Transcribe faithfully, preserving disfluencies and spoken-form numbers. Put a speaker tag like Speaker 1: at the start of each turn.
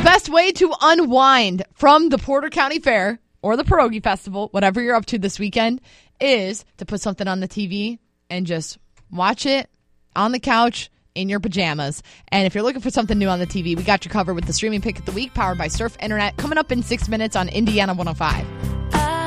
Speaker 1: best way to unwind from the Porter County Fair or the Pierogi Festival, whatever you're up to this weekend, is to put something on the T V and just watch it on the couch in your pajamas. And if you're looking for something new on the T V, we got you covered with the streaming pick of the week powered by Surf Internet coming up in six minutes on Indiana one oh five.